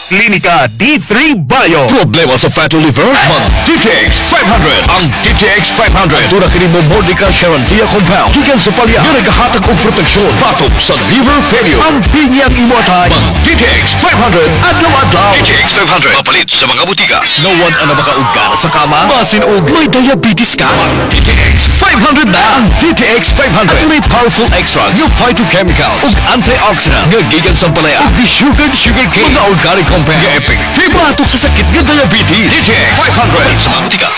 Klinika D3 Bio. Problema sa fatty liver? Mag DTX 500. Ang DTX 500 tura kini mo Mordica Sharantia compound gikan sa palya nga nagahatag og proteksyon batok sa liver failure. Ang pinyang imotay. Mag DTX 500 adlaw-adlaw. DTX 500 mapalit sa mga butika. No one ana makaugka sa kama basin og may diabetes ka. Mag DTX 500 na. Ang DTX 500 at may powerful extracts ng phytochemicals ug antioxidant nga gikan sa palaya ug sugar cane mga organic compound nga epektibo batok sa sakit nga diabetes. DTX 500 sa mga butika.